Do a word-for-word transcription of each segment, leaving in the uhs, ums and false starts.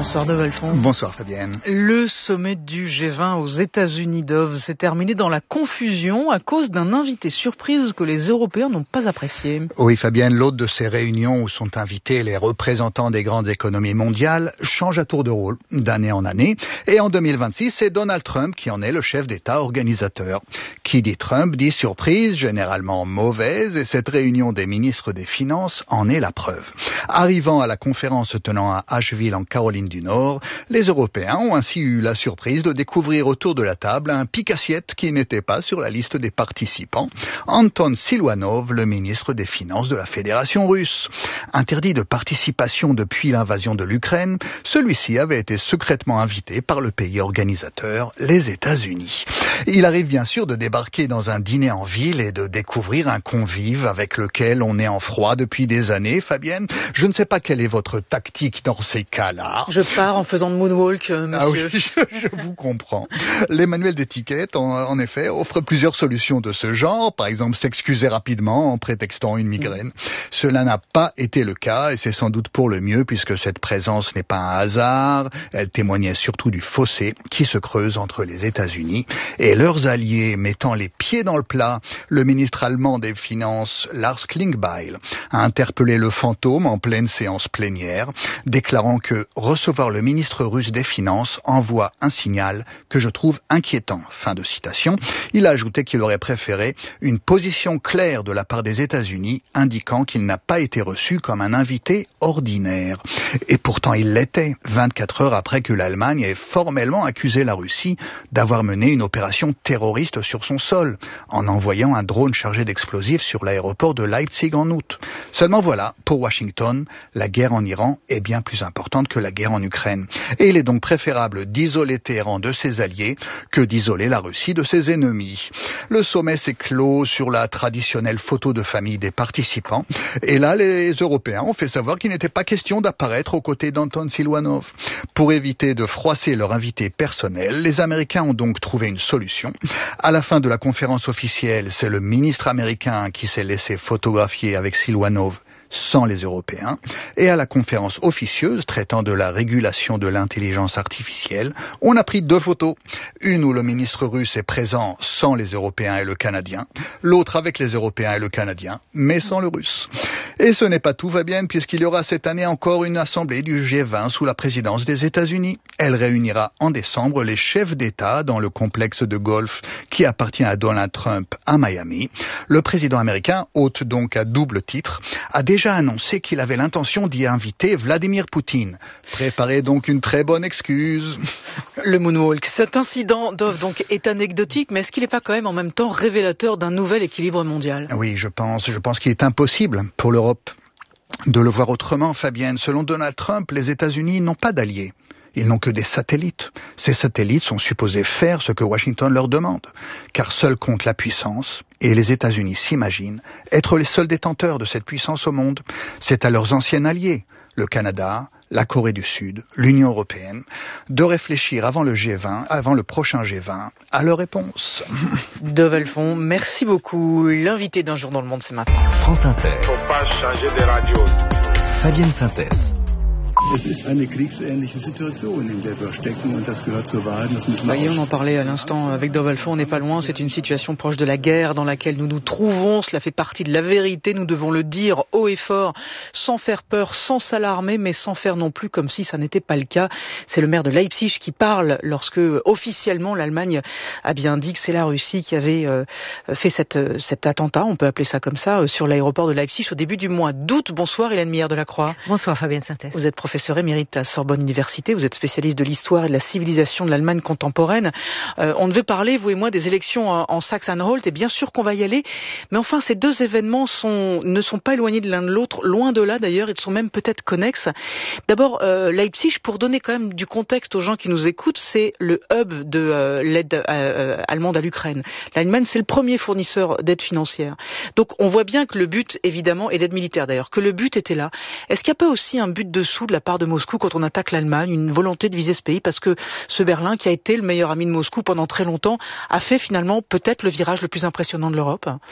Bonsoir Dov Alphon. Bonsoir Fabienne. Le sommet du G vingt aux États-Unis, Dov, s'est terminé dans la confusion à cause d'un invité surprise que les Européens n'ont pas apprécié. Oui Fabienne, l'hôte de ces réunions où sont invités les représentants des grandes économies mondiales change à tour de rôle d'année en année. Et en deux mille vingt-six, c'est Donald Trump qui en est le chef d'État organisateur. Qui dit Trump dit surprise, généralement mauvaise, et cette réunion des ministres des Finances en est la preuve. Arrivant à la conférence se tenant à Asheville en Caroline du Nord, les Européens ont ainsi eu la surprise de découvrir autour de la table un pique-assiette qui n'était pas sur la liste des participants, Anton Siluanov, le ministre des Finances de la Fédération russe. Interdit de participation depuis l'invasion de l'Ukraine, celui-ci avait été secrètement invité par le pays organisateur, les États-Unis. Il arrive bien sûr de débarquer dans un dîner en ville et de découvrir un convive avec lequel on est en froid depuis des années. Fabienne, je ne sais pas quelle est votre tactique dans ces cas-là. Je pars en faisant de moonwalk, euh, monsieur. Ah oui, je, je vous comprends. Les manuels d'étiquette, en, en effet, offrent plusieurs solutions de ce genre. Par exemple, s'excuser rapidement en prétextant une migraine. Mmh. Cela n'a pas été le cas et c'est sans doute pour le mieux puisque cette présence n'est pas un hasard. Elle témoignait surtout du fossé qui se creuse entre les États-Unis et leurs alliés. Mettant les pieds dans le plat, le ministre allemand des Finances, Lars Klingbeil, a interpellé le fantôme en pleine séance plénière, déclarant que recevoir le ministre russe des Finances envoie un signal que je trouve inquiétant. Fin de citation. Il a ajouté qu'il aurait préféré une position claire de la part des États-Unis, indiquant qu'il n'a pas été reçu comme un invité ordinaire. Et pourtant il l'était, vingt-quatre heures après que l'Allemagne ait formellement accusé la Russie d'avoir mené une opération terroriste sur son sol, en envoyant un drone chargé d'explosifs sur l'aéroport de Leipzig en août. Seulement voilà, pour Washington, la guerre en Iran est bien plus importante que la guerre en Ukraine. Et il est donc préférable d'isoler Téhéran de ses alliés que d'isoler la Russie de ses ennemis. Le sommet s'est clos sur la traditionnelle photo de famille des participants. Et là, les Européens ont fait savoir qu'il n'était pas question d'apparaître aux côtés d'Anton Siluanov. Pour éviter de froisser leur invité personnel, les Américains ont donc trouvé une solution. À la fin de la conférence officielle, c'est le ministre américain qui s'est laissé photographier avec Siluanov sans les Européens. Et à la conférence officieuse traitant de la régulation de l'intelligence artificielle, on a pris deux photos. Une où le ministre russe est présent sans les Européens et le Canadien, l'autre avec les Européens et le Canadien, mais sans le Russe. Et ce n'est pas tout, Fabienne, puisqu'il y aura cette année encore une assemblée du G vingt sous la présidence des États-Unis. Elle réunira en décembre les chefs d'État dans le complexe de golf qui appartient à Donald Trump à Miami. Le président américain, hôte donc à double titre, a déjà déjà annoncé qu'il avait l'intention d'y inviter Vladimir Poutine. Préparez donc une très bonne excuse. Le moonwalk. Cet incident, Dov, donc, est anecdotique, mais est-ce qu'il n'est pas quand même en même temps révélateur d'un nouvel équilibre mondial ? Oui, je pense. Je pense qu'il est impossible pour l'Europe de le voir autrement, Fabienne. Selon Donald Trump, les États-Unis n'ont pas d'alliés. Ils n'ont que des satellites. Ces satellites sont supposés faire ce que Washington leur demande, car seul compte la puissance, et les États-Unis s'imaginent être les seuls détenteurs de cette puissance au monde. C'est à leurs anciens alliés, le Canada, la Corée du Sud, l'Union européenne, de réfléchir avant le G vingt, avant le prochain G vingt, à leur réponse. Dov Alphon, merci beaucoup. L'invité d'un jour dans le monde, c'est maintenant. France Inter. Faut pas changer de radio. Fabienne Synthèse. Es ist eine kriegsähnliche Situation, in der wir stecken, und das gehört zur Wahrheit. Das müssen wir Voyez, on en parlait à l'instant avec Dov Alphon, on n'est pas loin, c'est une situation proche de la guerre dans laquelle nous nous trouvons, cela fait partie de la vérité, nous devons le dire haut et fort, sans faire peur, sans s'alarmer, mais sans faire non plus comme si ça n'était pas le cas. C'est le maire de Leipzig qui parle lorsque, officiellement, l'Allemagne a bien dit que c'est la Russie qui avait euh, fait cette, cet attentat, on peut appeler ça comme ça, euh, sur l'aéroport de Leipzig au début du mois d'août. Bonsoir Hélène Millard-Delacroix. Bonsoir Fabienne Synthèse. Vous êtes professeur émérite à Sorbonne Université, vous êtes spécialiste de l'histoire et de la civilisation de l'Allemagne contemporaine. Euh, on devait parler, vous et moi, des élections en, en Saxe-Anhalt, et bien sûr qu'on va y aller, mais enfin ces deux événements sont, ne sont pas éloignés de l'un de l'autre, loin de là d'ailleurs, ils sont même peut-être connexes. D'abord, euh, Leipzig, pour donner quand même du contexte aux gens qui nous écoutent, c'est le hub de euh, l'aide euh, allemande à l'Ukraine. L'Allemagne, c'est le premier fournisseur d'aide financière. Donc on voit bien que le but, évidemment, et d'aide militaire d'ailleurs, que le but était là. Est-ce qu'il n'y a pas aussi un but dessous de la part de Moscou quand on attaque l'Allemagne, une volonté de viser ce pays, parce que ce Berlin, qui a été le meilleur ami de Moscou pendant très longtemps, a fait finalement peut-être le virage le plus impressionnant de l'Europe ?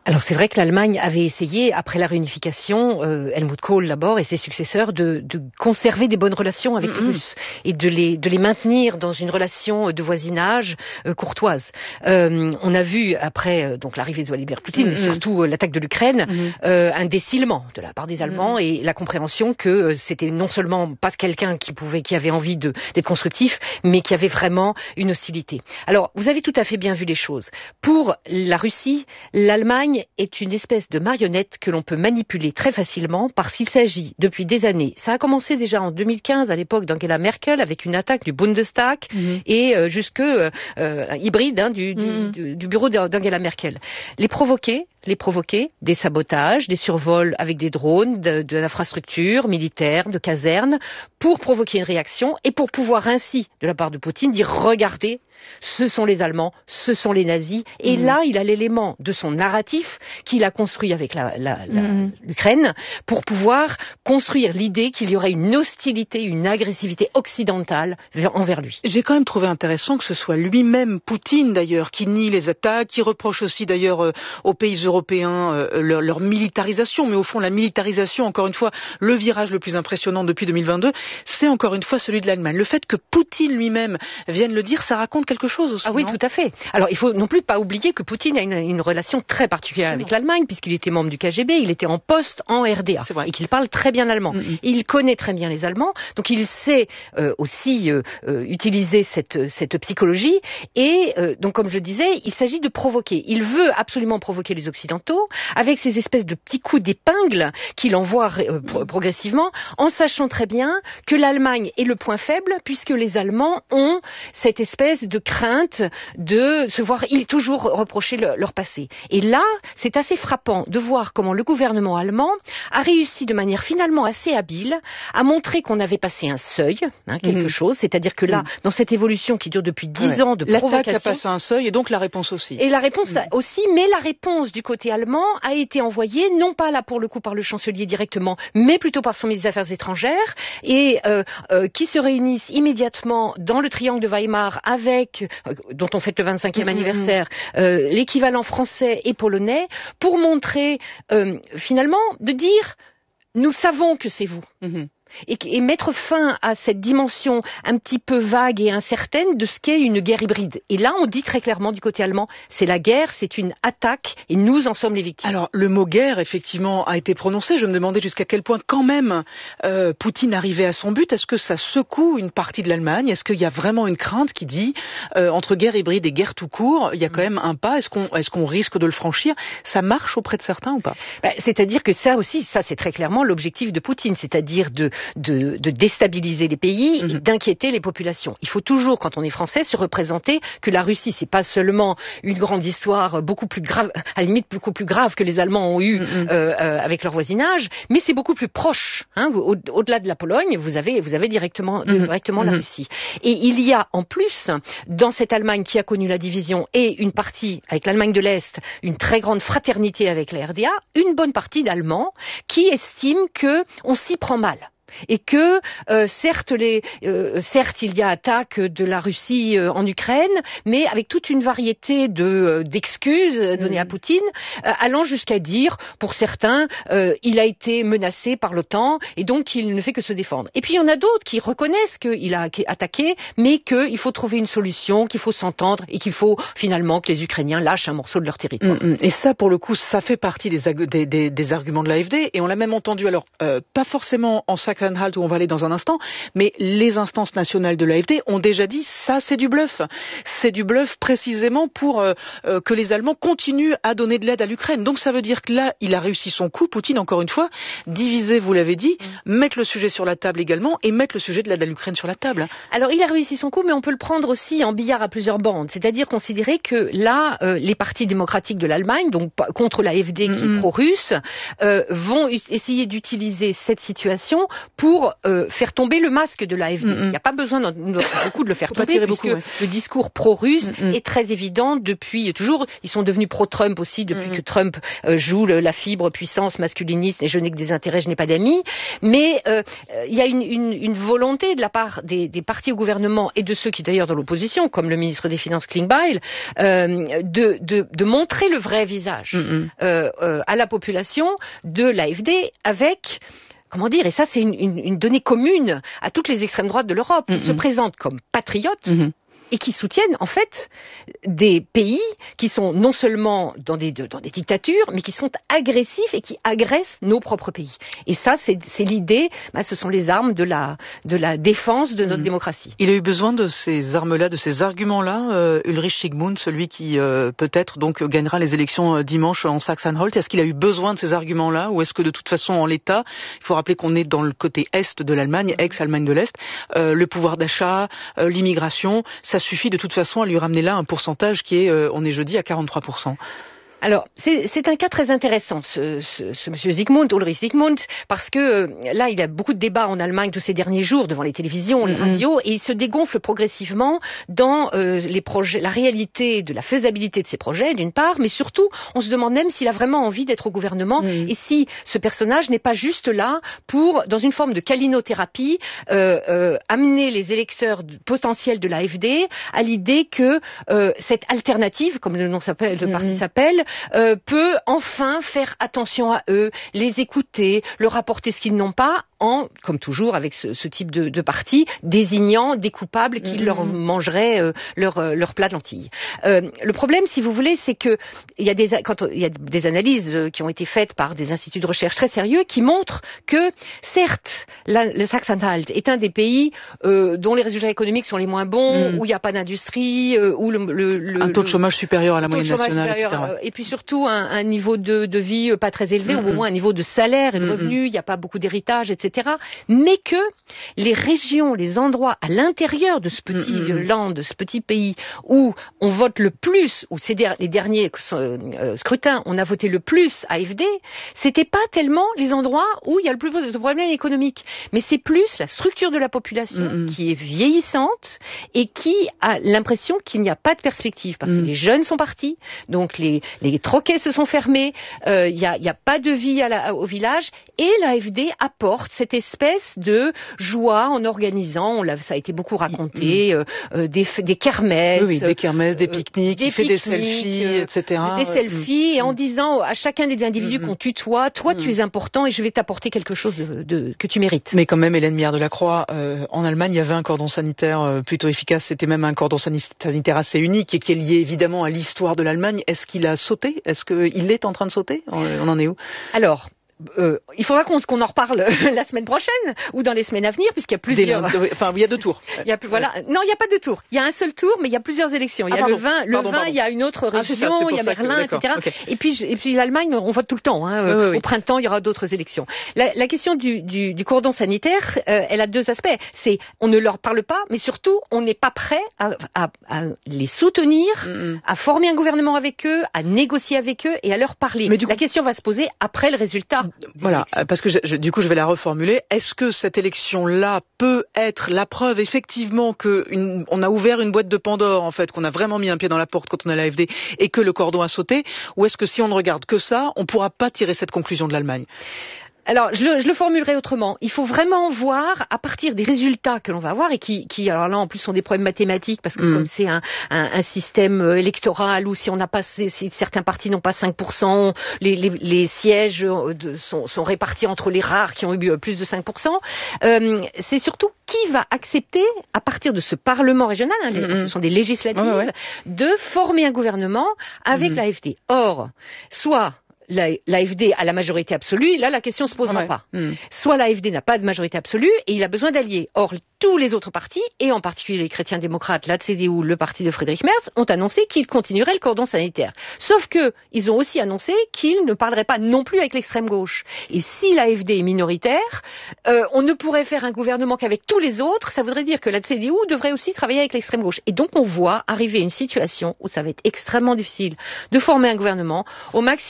Alors c'est vrai que l'Allemagne avait essayé, après la réunification, euh, Helmut Kohl d'abord et ses successeurs, de, de conserver des bonnes relations avec mm-hmm. les Russes et de les, de les maintenir dans une relation de voisinage euh, courtoise. Euh, on a vu, après euh, donc l'arrivée de Vladimir Poutine, mm-hmm. et surtout euh, l'attaque de l'Ukraine, mm-hmm. euh, un décilement de la part des Allemands mm-hmm. et la compréhension que euh, c'était non seulement pas quelqu'un qui pouvait, qui avait envie de, d'être constructif, mais qui avait vraiment une hostilité. Alors, vous avez tout à fait bien vu les choses. Pour la Russie, l'Allemagne est une espèce de marionnette que l'on peut manipuler très facilement parce qu'il s'agit depuis des années. Ça a commencé déjà en deux mille quinze à l'époque d'Angela Merkel avec une attaque du Bundestag mmh. et euh, jusque euh, euh, hybride hein, du, mmh. du, du bureau d'Angela Merkel. Les provoquer, les provoquer, des sabotages, des survols avec des drones, de, de l'infrastructure militaire, de casernes, pour provoquer une réaction et pour pouvoir ainsi, de la part de Poutine, dire regardez, ce sont les Allemands, ce sont les nazis. Et mmh. là, il a l'élément de son narratif qu'il a construit avec la, la, la, mmh. l'Ukraine pour pouvoir construire l'idée qu'il y aurait une hostilité, une agressivité occidentale vers, envers lui. J'ai quand même trouvé intéressant que ce soit lui-même, Poutine d'ailleurs, qui nie les attaques, qui reproche aussi d'ailleurs euh, aux pays européens euh, leur, leur militarisation. Mais au fond, la militarisation, encore une fois, le virage le plus impressionnant depuis deux mille vingt-deux, c'est encore une fois celui de l'Allemagne. Le fait que Poutine lui-même vienne le dire, ça raconte quelque chose aussi. Ah oui, non tout à fait. Alors, il faut non plus pas oublier que Poutine a une, une relation très particulière avec l'Allemagne, puisqu'il était membre du K G B, il était en poste en R D A, et qu'il parle très bien allemand. Mm-hmm. Il connaît très bien les Allemands, donc il sait euh, aussi euh, euh, utiliser cette, cette psychologie, et euh, donc comme je disais, il s'agit de provoquer. Il veut absolument provoquer les Occidentaux, avec ces espèces de petits coups d'épingle qu'il envoie euh, pro- progressivement, en sachant très bien que l'Allemagne est le point faible, puisque les Allemands ont cette espèce de crainte de se voir il toujours reprocher le, leur passé. Et là, c'est assez frappant de voir comment le gouvernement allemand a réussi de manière finalement assez habile à montrer qu'on avait passé un seuil, hein, quelque mmh. chose, c'est-à-dire que là, mmh. dans cette évolution qui dure depuis dix ouais. ans de provocation... L'attaque a passé un seuil et donc la réponse aussi. Et la réponse mmh. aussi, mais la réponse du côté allemand a été envoyée, non pas là pour le coup par le chancelier directement, mais plutôt par son ministre des Affaires étrangères, et euh, euh, qui se réunissent immédiatement dans le triangle de Weimar avec, euh, dont on fête le vingt-cinquième mmh. anniversaire, euh, l'équivalent français et polonais, pour montrer, euh, finalement, de dire, nous savons que c'est vous. Mmh. Et, et mettre fin à cette dimension un petit peu vague et incertaine de ce qu'est une guerre hybride. Et là, on dit très clairement du côté allemand, c'est la guerre, c'est une attaque, et nous en sommes les victimes. Alors, le mot guerre, effectivement, a été prononcé. Je me demandais jusqu'à quel point, quand même, euh, Poutine arrivait à son but. Est-ce que ça secoue une partie de l'Allemagne ? Est-ce qu'il y a vraiment une crainte qui dit, euh, entre guerre hybride et guerre tout court, il y a quand même un pas, est-ce qu'on, est-ce qu'on risque de le franchir ? Ça marche auprès de certains ou pas ? Ben, c'est-à-dire que ça aussi, ça c'est très clairement l'objectif de Poutine, c'est-à-dire de De, de déstabiliser les pays, mmh. et d'inquiéter les populations. Il faut toujours, quand on est français, se représenter que la Russie, c'est pas seulement une grande histoire beaucoup plus grave, à la limite beaucoup plus grave que les Allemands ont eu mmh. euh, euh, avec leur voisinage, mais c'est beaucoup plus proche. Hein. Au, au-delà de la Pologne, vous avez, vous avez directement, mmh. directement mmh. la Russie. Et il y a en plus, dans cette Allemagne qui a connu la division et une partie avec l'Allemagne de l'Est, une très grande fraternité avec la R D A, une bonne partie d'Allemands qui estiment que on s'y prend mal. Et que euh, certes, les, euh, certes, il y a attaque de la Russie euh, en Ukraine, mais avec toute une variété de euh, d'excuses données mmh. à Poutine, euh, allant jusqu'à dire, pour certains, euh, il a été menacé par l'OTAN et donc il ne fait que se défendre. Et puis il y en a d'autres qui reconnaissent qu'il a attaqué, mais qu'il faut trouver une solution, qu'il faut s'entendre et qu'il faut finalement que les Ukrainiens lâchent un morceau de leur territoire. Mmh. Et ça, pour le coup, ça fait partie des, des, des, des arguments de l'A F D, et on l'a même entendu, alors euh, pas forcément en sac où on va aller dans un instant, mais les instances nationales de l'A F D ont déjà dit ça c'est du bluff. C'est du bluff précisément pour euh, euh, que les Allemands continuent à donner de l'aide à l'Ukraine. Donc ça veut dire que là, il a réussi son coup, Poutine, encore une fois, diviser, vous l'avez dit, mmh. mettre le sujet sur la table également et mettre le sujet de l'aide à l'Ukraine sur la table. Alors il a réussi son coup, mais on peut le prendre aussi en billard à plusieurs bandes. C'est-à-dire considérer que là, euh, les partis démocratiques de l'Allemagne, donc contre l'A F D qui mmh. est pro-russe, euh, vont essayer d'utiliser cette situation pour euh, faire tomber le masque de l'A F D. Mm-hmm. Il n'y a pas besoin de, de, beaucoup de le faire Faut tomber, puisque beaucoup, ouais. le discours pro-russe mm-hmm. est très évident depuis toujours. Ils sont devenus pro-Trump aussi depuis mm-hmm. que Trump euh, joue le, la fibre puissance masculiniste et je n'ai que des intérêts, je n'ai pas d'amis. Mais euh, il y a une, une, une volonté de la part des, des partis au gouvernement et de ceux qui d'ailleurs dans l'opposition, comme le ministre des Finances Klingbeil, euh, de, de, de montrer le vrai visage mm-hmm. euh, euh, à la population de l'A F D avec... Comment dire, et ça c'est une, une, une donnée commune à toutes les extrêmes droites de l'Europe, qui mm-hmm. se présentent comme patriotes mm-hmm. et qui soutiennent en fait des pays qui sont non seulement dans des, dans des dictatures, mais qui sont agressifs et qui agressent nos propres pays. Et ça, c'est, c'est l'idée, bah, ce sont les armes de la, de la défense de notre mmh. démocratie. Il a eu besoin de ces armes-là, de ces arguments-là, euh, Ulrich Zygmunt, celui qui euh, peut-être donc gagnera les élections euh, dimanche en Saxe-Anhalt. Est-ce qu'il a eu besoin de ces arguments-là, ou est-ce que de toute façon en l'état, il faut rappeler qu'on est dans le côté est de l'Allemagne, ex-Allemagne de l'Est, euh, le pouvoir d'achat, euh, l'immigration, ça suffit de toute façon à lui ramener là un pourcentage qui est, euh, on est jeudi, à quarante-trois pour cent. Alors, c'est, c'est un cas très intéressant, ce, ce, ce monsieur Zygmunt, Ulrich Zygmunt, parce que euh, là, il y a beaucoup de débats en Allemagne tous ces derniers jours devant les télévisions, les mm-hmm. radios, et il se dégonfle progressivement dans euh, les projets, la réalité de la faisabilité de ces projets, d'une part, mais surtout, on se demande même s'il a vraiment envie d'être au gouvernement, mm-hmm. et si ce personnage n'est pas juste là pour, dans une forme de câlinothérapie, euh, euh, amener les électeurs potentiels de l'A F D à l'idée que euh, cette alternative, comme le nom s'appelle, le mm-hmm. parti s'appelle, Euh, peut enfin faire attention à eux, les écouter, leur apporter ce qu'ils n'ont pas, en, comme toujours avec ce, ce type de, de parti, désignant des coupables qui mmh. leur mangeraient euh, leur, euh, leur plat de lentilles. Euh, le problème, si vous voulez, c'est que il y a des, quand il y a des analyses qui ont été faites par des instituts de recherche très sérieux qui montrent que, certes, la, le Saxe-Anhalt est un des pays euh, dont les résultats économiques sont les moins bons, mmh. où il n'y a pas d'industrie, euh, où le, le, le un taux de chômage supérieur à la moyenne nationale, supérieur, et cetera. Euh, et puis surtout un, un niveau de, de vie pas très élevé, mm-hmm. ou au moins un niveau de salaire et de mm-hmm. revenus, il n'y a pas beaucoup d'héritage, et cetera. Mais que les régions, les endroits à l'intérieur de ce petit mm-hmm. land, de ce petit pays, où on vote le plus, où ces der- les derniers euh, scrutins, on a voté le plus A F D, c'était pas tellement les endroits où il y a le plus de problèmes économiques, mais c'est plus la structure de la population mm-hmm. qui est vieillissante et qui a l'impression qu'il n'y a pas de perspective, parce mm-hmm. que les jeunes sont partis, donc les les troquets se sont fermés, il euh, y, a, y a pas de vie à la, au village, et l'A F D apporte cette espèce de joie en organisant, on l'a, ça a été beaucoup raconté, euh, euh, des, des kermesses, oui, oui, des kermesses, des pique-niques, euh, des il fait pique-niques, des selfies, euh, et cetera. Des selfies, mmh. et en disant à chacun des individus mmh. qu'on tutoie, toi mmh. tu es important et je vais t'apporter quelque chose de, de, que tu mérites. Mais quand même, Hélène Miard-Delacroix, euh, en Allemagne, il y avait un cordon sanitaire euh, plutôt efficace, c'était même un cordon sanitaire assez unique et qui est lié évidemment à l'histoire de l'Allemagne. Est-ce qu'il a sauté ? Est-ce qu'il est en train de sauter ? On en est où ? Alors, Euh, il faudra qu'on, qu'on en reparle la semaine prochaine ou dans les semaines à venir, puisqu'il y a plusieurs. Des, enfin, il y a deux tours. Il y a plus, voilà. Non, il n'y a pas de tour. Il y a un seul tour, mais il y a plusieurs élections. Il y a ah, le vin, le pardon, vin. Pardon. Il y a une autre région. Ah, ça, il y a Berlin, que, et cetera. Okay. Et puis, et puis l'Allemagne, on vote tout le temps. Hein. Oui, oui, oui. Au printemps, il y aura d'autres élections. La, la question du, du, du cordon sanitaire, euh, elle a deux aspects. C'est, on ne leur parle pas, mais surtout, on n'est pas prêt à, à, à les soutenir, mm-hmm. à former un gouvernement avec eux, à négocier avec eux et à leur parler. Mais du coup, la question va se poser après le résultat. Voilà. Parce que je, je, du coup, je vais la reformuler. Est-ce que cette élection-là peut être la preuve, effectivement, que une, on a ouvert une boîte de Pandore, en fait, qu'on a vraiment mis un pied dans la porte quand on a l'A F D et que le cordon a sauté, ou est-ce que si on ne regarde que ça, on ne pourra pas tirer cette conclusion de l'Allemagne ? Alors, je le, je le formulerai autrement. Il faut vraiment voir, à partir des résultats que l'on va avoir, et qui, qui alors là, en plus, sont des problèmes mathématiques, parce que mmh. comme c'est un, un, un système électoral où si on n'a pas, si certains partis n'ont pas cinq pour cent, les, les, les sièges de, sont, sont répartis entre les rares qui ont eu plus de cinq pour cent, euh, c'est surtout qui va accepter, à partir de ce Parlement régional, hein, les, mmh. ce sont des législatives, ouais, ouais. de former un gouvernement avec mmh. l'A F D. Or, soit l'A F D a la majorité absolue, là la question se posera ouais. pas. Mmh. Soit l'A F D n'a pas de majorité absolue et il a besoin d'alliés. Or, tous les autres partis, et en particulier les chrétiens démocrates, la C D U, le parti de Friedrich Merz, ont annoncé qu'ils continueraient le cordon sanitaire. Sauf que, ils ont aussi annoncé qu'ils ne parleraient pas non plus avec l'extrême gauche. Et si l'A F D est minoritaire, euh, on ne pourrait faire un gouvernement qu'avec tous les autres, ça voudrait dire que la C D U devrait aussi travailler avec l'extrême gauche. Et donc on voit arriver une situation où ça va être extrêmement difficile de former un gouvernement. Au maximum, ce sera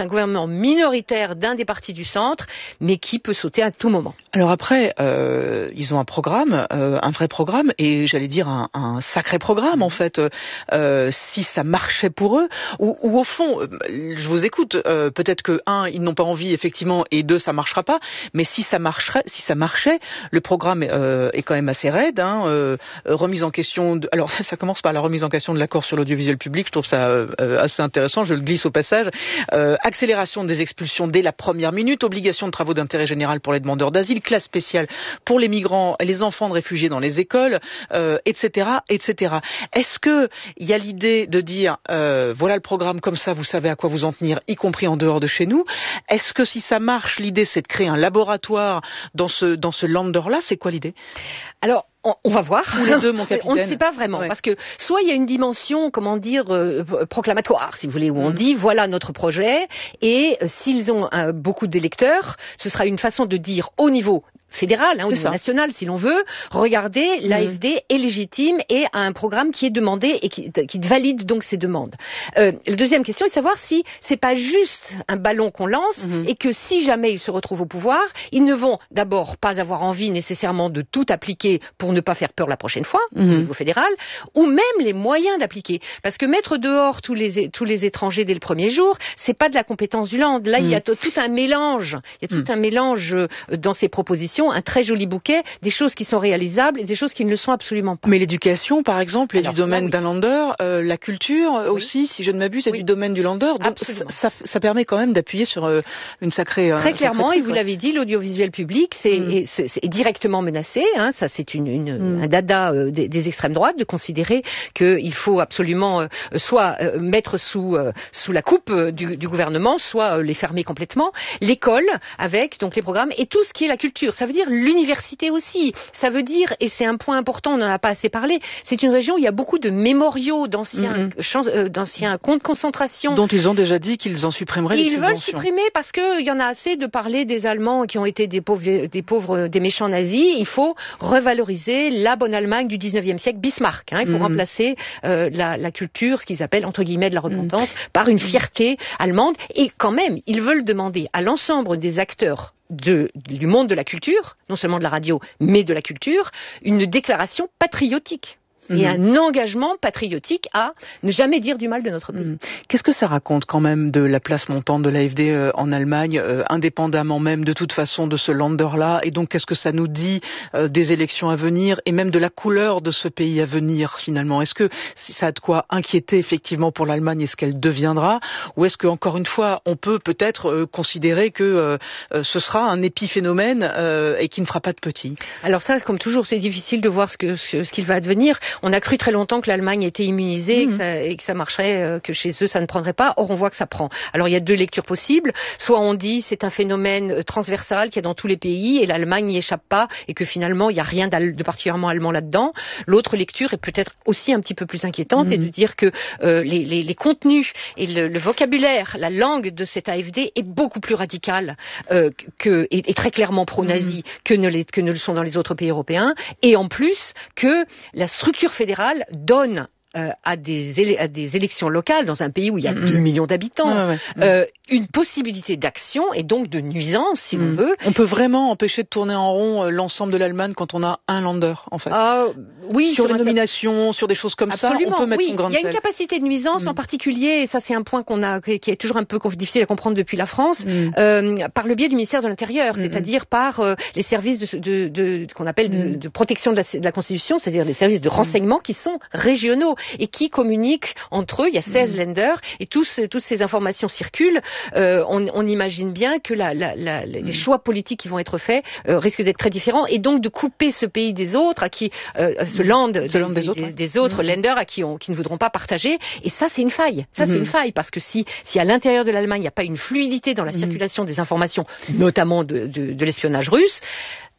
un gouvernement minoritaire d'un des partis du centre, mais qui peut sauter à tout moment. Alors après, euh, ils ont un programme, euh, un vrai programme, et j'allais dire un, un sacré programme en fait. Euh, si ça marchait pour eux, ou, ou au fond, je vous écoute. Euh, peut-être que un, ils n'ont pas envie effectivement, et deux, ça marchera pas. Mais si ça marcherait, si ça marchait, le programme euh, est quand même assez raide. Hein, euh, remise en question. De, alors ça commence par la remise en question de l'accord sur l'audiovisuel public. Je trouve ça euh, assez intéressant. Je le glisse au passage. Euh, accélération des expulsions dès la première minute, obligation de travaux d'intérêt général pour les demandeurs d'asile, classe spéciale pour les migrants et les enfants de réfugiés dans les écoles, euh, et cetera, et cetera. Est-ce que il y a l'idée de dire euh, voilà le programme comme ça, vous savez à quoi vous en tenir, y compris en dehors de chez nous? Est-ce que si ça marche, l'idée c'est de créer un laboratoire dans ce dans ce lander-là? C'est quoi l'idée? Alors, on, on va voir. Tous les deux, mon capitaine. On ne sait pas vraiment, ouais. Parce que soit il y a une dimension, comment dire, euh, proclamatoire, si vous voulez, où mmh. on dit voilà notre projet, et euh, s'ils ont euh, beaucoup d'électeurs, ce sera une façon de dire au niveau fédéral, hein, au niveau national, si l'on veut, regardez, mmh. l'A F D est légitime et a un programme qui est demandé et qui, qui valide donc ces demandes. Euh, la deuxième question est de savoir si c'est pas juste un ballon qu'on lance mmh. et que si jamais ils se retrouvent au pouvoir, ils ne vont d'abord pas avoir envie nécessairement de tout appliquer pour ne pas faire peur la prochaine fois mmh. au niveau fédéral, ou même les moyens d'appliquer. Parce que mettre dehors tous les tous les étrangers dès le premier jour, c'est pas de la compétence du Land. Là, mmh. il y a tout un mélange, il y a tout mmh. un mélange dans ces propositions. Un très joli bouquet, des choses qui sont réalisables et des choses qui ne le sont absolument pas. Mais l'éducation, par exemple, est Alors, du domaine oui. d'un lander, euh, la culture oui. aussi, si je ne m'abuse, est oui. du domaine du lander. Donc ça, ça, ça permet quand même d'appuyer sur euh, une sacrée... Très clairement, sacrée et vous l'avez dit, l'audiovisuel public c'est, mm. est, c'est, est directement menacé. Hein, ça, c'est une, une, mm. un dada euh, des, des extrêmes droites de considérer qu'il faut absolument euh, soit euh, mettre sous, euh, sous la coupe euh, du, du gouvernement, soit euh, les fermer complètement. L'école, avec donc les programmes, et tout ce qui est la culture. Ça veut dire l'université aussi. Ça veut dire, et c'est un point important, on n'en a pas assez parlé, c'est une région où il y a beaucoup de mémoriaux d'anciens, mm-hmm. chans, euh, d'anciens camps de concentration. Dont ils ont déjà dit qu'ils en supprimeraient les subventions. Ils veulent supprimer parce qu'il y en a assez de parler des Allemands qui ont été des pauvres, des pauvres, des méchants nazis. Il faut revaloriser la bonne Allemagne du dix-neuvième siècle, Bismarck. Hein. Il faut mm-hmm. remplacer euh, la, la culture, ce qu'ils appellent entre guillemets de la repentance, mm-hmm. par une fierté allemande. Et quand même, ils veulent demander à l'ensemble des acteurs De, du monde de la culture, non seulement de la radio, mais de la culture, une déclaration patriotique. Et mmh. un engagement patriotique à ne jamais dire du mal de notre pays. Mmh. Qu'est-ce que ça raconte quand même de la place montante de l'A F D euh, en Allemagne, euh, indépendamment même de toute façon de ce lander-là? Et donc qu'est-ce que ça nous dit euh, des élections à venir et même de la couleur de ce pays à venir finalement? Est-ce que ça a de quoi inquiéter effectivement pour l'Allemagne et ce qu'elle deviendra? Ou est-ce qu'encore une fois, on peut peut-être euh, considérer que euh, ce sera un épiphénomène euh, et qui ne fera pas de petit? Alors ça, comme toujours, c'est difficile de voir ce, que, ce, ce qu'il va advenir. On a cru très longtemps que l'Allemagne était immunisée mmh. et, que ça, et que ça marcherait, euh, que chez eux ça ne prendrait pas. Or on voit que ça prend. Alors il y a deux lectures possibles. Soit on dit c'est un phénomène transversal qu'il y a dans tous les pays et l'Allemagne n'y échappe pas et que finalement il n'y a rien de particulièrement allemand là-dedans. L'autre lecture est peut-être aussi un petit peu plus inquiétante mmh. et de dire que euh, les, les, les contenus et le, le vocabulaire, la langue de cette A F D est beaucoup plus radicale euh, que, et, et très clairement pro-nazi mmh. que, ne les, que ne le sont dans les autres pays européens. Et en plus que la structure fédérale donne euh, à, des élé- à des élections locales dans un pays où il y a mmh. deux millions d'habitants, ouais, ouais, ouais. Euh, une possibilité d'action et donc de nuisance, si mmh. l'on veut. On peut vraiment empêcher de tourner en rond euh, l'ensemble de l'Allemagne quand on a un lander, en fait. Euh, oui, sur les nominations, sur des choses comme Absolument, ça, on peut mettre oui. son grain de sel. Il y a sel. une capacité de nuisance mmh. en particulier, et ça c'est un point qu'on a, qui est toujours un peu difficile à comprendre depuis la France, mmh. euh, par le biais du ministère de l'Intérieur, mmh. c'est-à-dire par euh, les services de, de, de, de qu'on appelle mmh. de, de protection de la, de la Constitution, c'est-à-dire les services de renseignement mmh. qui sont régionaux et qui communiquent entre eux. Il y a seize mmh. lenders et tous, toutes ces informations circulent. Euh, on, on imagine bien que la, la, la, les mmh. choix politiques qui vont être faits euh, risquent d'être très différents et donc de couper ce pays des autres, à qui euh, ce land, mmh. des, land des, des autres, des, des autres mmh. lenders à qui, on, qui ne voudront pas partager. Et ça, c'est une faille. Ça, mmh. c'est une faille parce que si, si à l'intérieur de l'Allemagne, il n'y a pas une fluidité dans la mmh. circulation des informations, notamment de, de, de l'espionnage russe,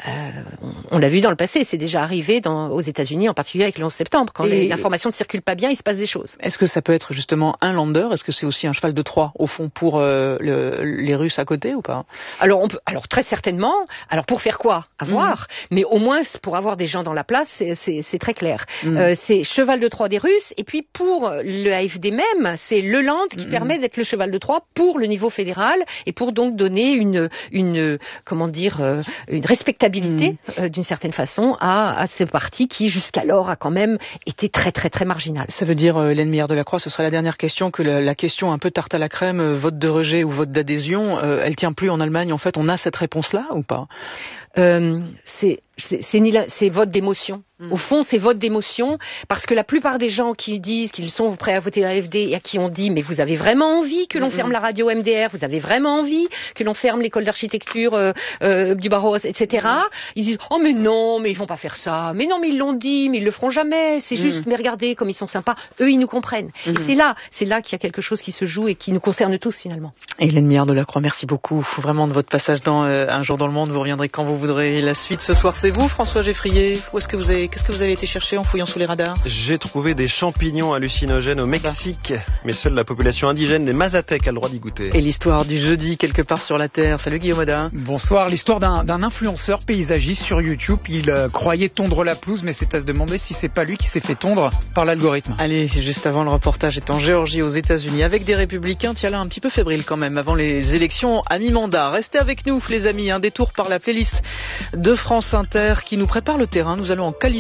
euh, on, on l'a vu dans le passé, c'est déjà arrivé dans, aux États-Unis, en particulier avec le onze septembre. Quand Et... l'information ne circule pas bien, il se passe des choses. Est-ce que ça peut être justement un lander? Est-ce que c'est aussi un cheval de Troie, au fond, pour euh, le, les Russes à côté ou pas? Alors, on peut, alors très certainement. Alors pour faire quoi? À voir. Mmh. Mais au moins pour avoir des gens dans la place, c'est, c'est, c'est très clair. Mmh. Euh, c'est cheval de Troie des Russes. Et puis pour le A F D même, c'est le Land qui mmh. permet d'être le cheval de Troie pour le niveau fédéral et pour donc donner une, une comment dire, euh, une respectabilité mmh. euh, d'une certaine façon à, à ce parti qui jusqu'alors a quand même été très très très marginal. Ça veut dire, euh, Hélène Meillard-Delacroix, ce sera la dernière question, que la, la question un peu tarte à la crème, euh, vote de rejet ou vote d'adhésion, euh, elle tient plus en Allemagne. En fait, on a cette réponse-là ou pas? euh, c'est, c'est, c'est, ni la, c'est vote d'émotion. Au fond, c'est vote d'émotion, parce que la plupart des gens qui disent qu'ils sont prêts à voter l'A F D et à qui on dit mais vous avez vraiment envie que l'on mm-hmm. ferme la radio M D R, vous avez vraiment envie que l'on ferme l'école d'architecture euh, euh, du Barreau, et cetera. Mm-hmm. Ils disent oh mais non, mais ils vont pas faire ça, mais non mais ils l'ont dit, mais ils le feront jamais. C'est juste mm-hmm. mais regardez comme ils sont sympas. Eux ils nous comprennent. Mm-hmm. Et c'est là, c'est là qu'il y a quelque chose qui se joue et qui nous concerne tous finalement. Hélène Meillard-Delacroix, merci beaucoup vraiment de votre passage dans euh, Un jour dans le monde. Vous reviendrez quand vous voudrez. La suite ce soir, c'est vous, François Geffrier. Où est-ce que vous avez, qu'est-ce que vous avez été chercher en fouillant sous les radars? J'ai trouvé des champignons hallucinogènes au Mexique, mais seule la population indigène des Mazatèques a le droit d'y goûter. Et l'histoire du jeudi quelque part sur la Terre. Salut Guillaume Odin. Bonsoir, l'histoire d'un, d'un influenceur paysagiste sur YouTube. Il euh, croyait tondre la pelouse, mais c'est à se demander si c'est pas lui qui s'est fait tondre par l'algorithme. Allez, juste avant, le reportage est en Géorgie, aux États-Unis, avec des républicains, tiens là, un petit peu fébriles quand même, avant les élections à mi-mandat. Restez avec nous les amis, un détour par la playlist de France Inter qui nous prépare le terrain. Nous allons en Californie.